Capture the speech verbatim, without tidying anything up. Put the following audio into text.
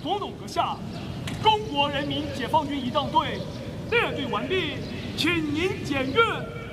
总统阁下，中国人民解放军仪仗队列队完毕，请您检阅。